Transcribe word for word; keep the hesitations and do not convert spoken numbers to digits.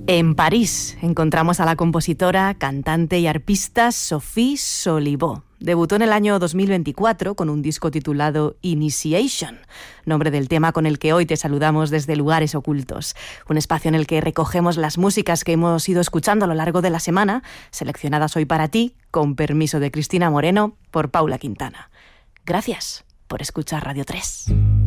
En París encontramos a la compositora, cantante y arpista Sophie Soliveau. Debutó en el año dos mil veinticuatro con un disco titulado Initiation, nombre del tema con el que hoy te saludamos desde Lugares Ocultos, un espacio en el que recogemos las músicas que hemos ido escuchando a lo largo de la semana, seleccionadas hoy para ti, con permiso de Cristina Moreno, por Paula Quintana. Gracias por escuchar Radio tres.